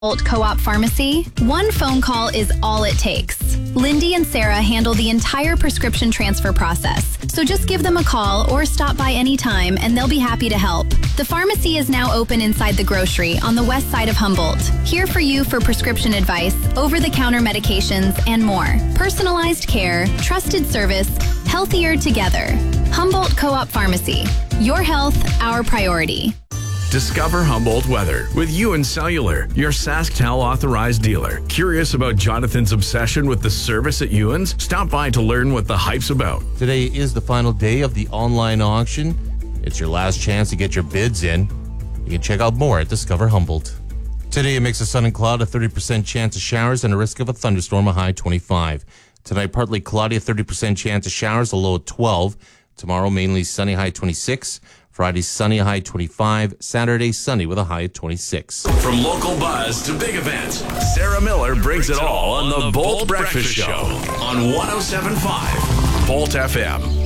Humboldt Co-op Pharmacy, one phone call is all it takes. Lindy and Sarah handle the entire prescription transfer process, so just give them a call or stop by anytime and they'll be happy to help. The pharmacy is now open inside the grocery on the west side of Humboldt, here for you for prescription advice, over-the-counter medications, and more. Personalized care, trusted service, healthier together. Humboldt Co-op Pharmacy. Your health, our priority. Discover Humboldt weather with Ewan Cellular, your SaskTel authorized dealer. Curious about Jonathan's obsession with the service at Ewan's? Stop by to learn what the hype's about. Today is the final day of the online auction. It's your last chance to get your bids in. You can check out more at Discover Humboldt. Today, a mix of sun and cloud, a 30% chance of showers, and a risk of a thunderstorm, a high 25. Tonight, partly cloudy, a 30% chance of showers, a low of 12. Tomorrow, mainly sunny, high 26. Friday, sunny, high 25. Saturday, sunny with a high of 26. From local buzz to big events, Sarah Miller brings it all on the Bolt Breakfast Show on 107.5 Bolt FM.